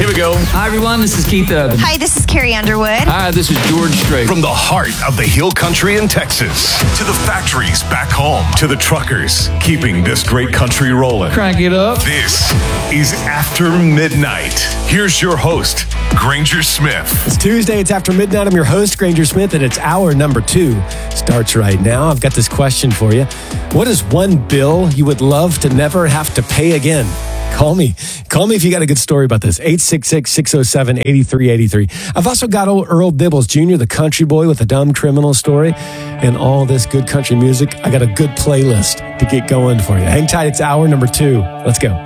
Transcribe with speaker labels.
Speaker 1: Here we go.
Speaker 2: Hi, everyone. This is Keith Urban.
Speaker 3: Hi, this is Carrie Underwood.
Speaker 2: Hi, this is George Strait.
Speaker 1: From the heart of the Hill Country in Texas to the factories back home to the truckers keeping this great country rolling.
Speaker 2: Crank it up.
Speaker 1: This is After Midnight. Here's your host, Granger Smith.
Speaker 4: It's Tuesday. It's After Midnight. I'm your host, Granger Smith, and it's hour number 2. Starts right now. I've got this question for you. What is one bill you would love to never have to pay again? Call me. Call me if you got a good story about this. 866-607-8383. I've also got old Earl Dibbles Jr., the country boy with a dumb criminal story, and all this good country music. I got a good playlist to get going for you. Hang tight. It's hour number 2. Let's go.